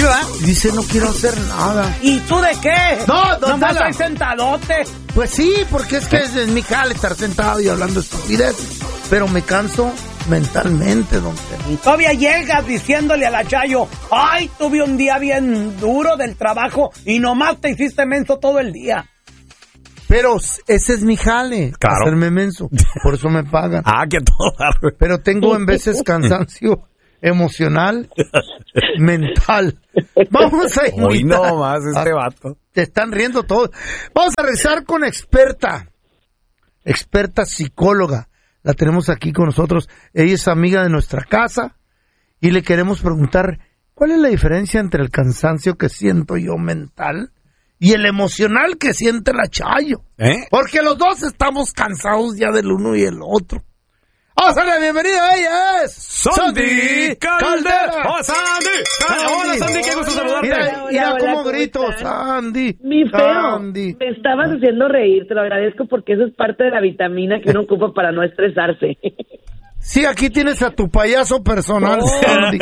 ¿verdad? Dice, no quiero hacer nada. ¿Y tú de qué? No, don Nomás Tela. estoy sentadote. Pues sí, porque es que es mi jale estar sentado y hablando estupidez. Pero me canso mentalmente, don Tela. Y todavía llegas diciéndole a la Chayo, ay, tuve un día bien duro del trabajo y nomás te hiciste menso todo el día. Pero ese es mi jale, Claro. hacerme menso. Por eso me pagan. Que todo. Pero tengo en veces cansancio emocional, mental. Vamos a Hoy invitar. no más este vato. Te están riendo todos. Vamos a rezar con experta psicóloga. La tenemos aquí con nosotros. Ella es amiga de nuestra casa y le queremos preguntar ¿cuál es la diferencia entre el cansancio que siento yo mental y el emocional que siente la Chayo? Porque los dos estamos cansados ya del uno y el otro. ¡Vamos a darle bienvenida! Ella es Sandy Caldera. ¡Hola, Sandy! Hola, Sandy, qué gusto saludarte. Mira Hola, cómo ¿cómo grito, estás? Sandy. Mi feo, Sandy. me estabas haciendo reír, te lo agradezco porque eso es parte de la vitamina que uno ocupa para no estresarse. Sí, aquí tienes a tu payaso personal, Sandy.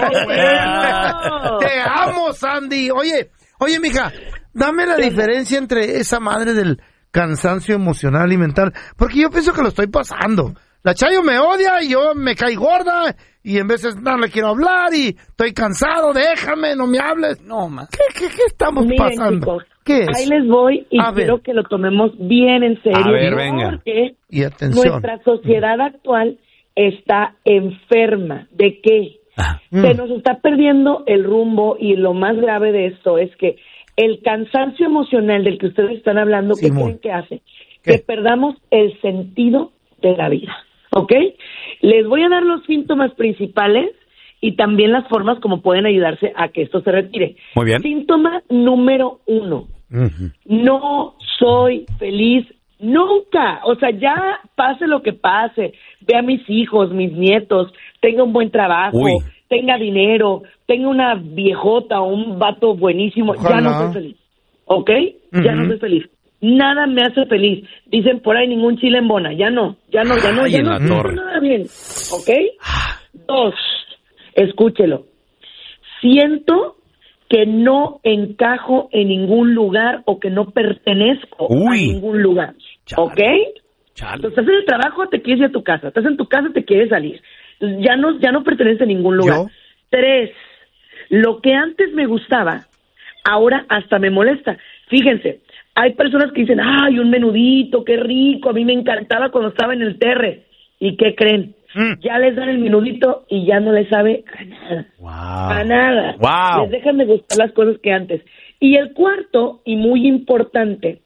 bueno. Te amo, Sandy. Oye, mija, dame la diferencia entre esa madre del cansancio emocional y mental, porque yo pienso que lo estoy pasando. La Chayo me odia y yo me caí gorda y en veces no le quiero hablar y estoy cansado, déjame, no me hables. No más. ¿Qué estamos Miren, pasando? chicos, ¿Qué es? ahí les voy y A ver. quiero que lo tomemos bien en serio. A ver, venga. Porque Y atención. nuestra sociedad actual está enferma. ¿De qué? Se nos está perdiendo el rumbo y lo más grave de esto es que el cansancio emocional del que ustedes están hablando, ¿qué Simón. creen que hace? ¿Qué? Que perdamos el sentido de la vida, ¿ok? Les voy a dar los síntomas principales y también las formas como pueden ayudarse a que esto se retire. Muy bien. Síntoma número 1. Ujú. No soy feliz nunca. O sea, ya pase lo que pase, ve a mis hijos, mis nietos, tenga un buen trabajo, Uy. tenga dinero, tenga una viejota o un vato buenísimo, Ojalá. ya no soy feliz. ¿Ok? Ya no Ujú. soy feliz. Nada me hace feliz. Dicen por ahí ningún chile en bona. Ya no. Ay, en la no torre. nada bien. ¿Ok? 2. Escúchelo. Siento que no encajo en ningún lugar o que no pertenezco a Uy. ningún lugar. Chale. ¿Ok? Chale. Entonces, estás en el trabajo, te quieres ir a tu casa. Estás en tu casa, te quieres salir. Entonces, ya no perteneces a ningún lugar. ¿Yo? 3. Lo que antes me gustaba, ahora hasta me molesta. Fíjense, hay personas que dicen, ay, un menudito, qué rico, a mí me encantaba cuando estaba en el terre. ¿Y qué creen? Ya les dan el menudito y ya no les sabe a nada. Wow. A nada. Wow. Les dejan de gustar las cosas que antes. Y el cuarto, y muy importante,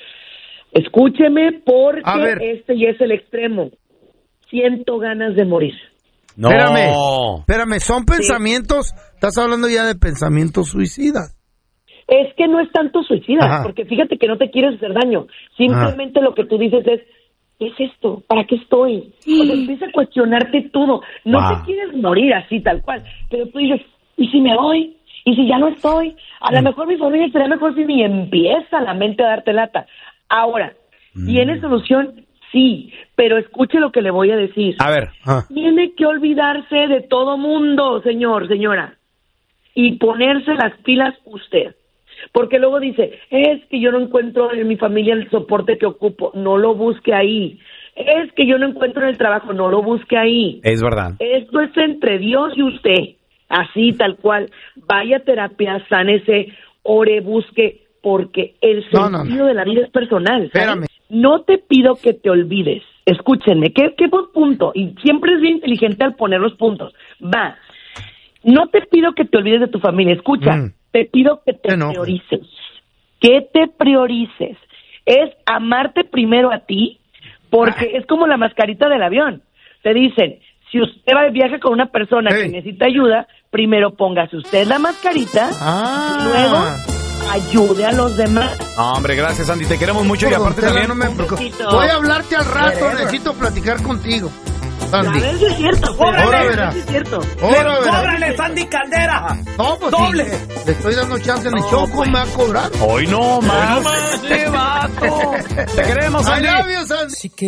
escúcheme porque A ver. este ya es el extremo. Siento ganas de morir. No. Espérame, son pensamientos, estás hablando ya de pensamientos suicidas. Es que no es tanto suicida, Ajá. porque fíjate que no te quieres hacer daño. Simplemente lo que tú dices es, ¿qué es esto? ¿Para qué estoy? O sea, empieza a cuestionarte todo. No Wow. te quieres morir así, tal cual. Pero tú dices, ¿y si me voy? ¿Y si ya no estoy? A lo mejor mi familia estaría mejor si ni empieza la mente a darte lata. Ahora, ¿tiene solución? Sí, pero escuche lo que le voy a decir. A ver. Tiene que olvidarse de todo mundo, señor, señora, y ponerse las pilas usted. Porque luego dice, es que yo no encuentro en mi familia el soporte que ocupo, no lo busque ahí. Es que yo no encuentro en el trabajo, no lo busque ahí. Es verdad. Esto es entre Dios y usted, así tal cual. Vaya a terapia, sánese, ore, busque, porque el sentido de la vida es personal. ¿sabes? Espérame. No te pido que te olvides. Escúchenme, ¿qué punto? Y siempre es bien inteligente al poner los puntos. Va. No te pido que te olvides de tu familia. Escucha, te pido que te priorices. Que te priorices. Es amarte primero a ti, porque es como la mascarita del avión. Te dicen, si usted va de viaje con una persona que necesita ayuda, primero póngase usted la mascarita, y luego ayude a los demás. No, hombre, gracias, Andy. Te queremos mucho y aparte Tela, también. no me preocupes. Voy a hablarte al rato, necesito platicar contigo. Sandy. A ver si es cierto. Ahora a ver verás. si es cierto. Ahora verás. ¡Cóbrale, Sandy Caldera! No, pues ¡Doble! sí, le estoy dando chance en el show, ¿cómo me va a cobrar? Hoy no más. Te queremos, I Andy. love you, Sandy.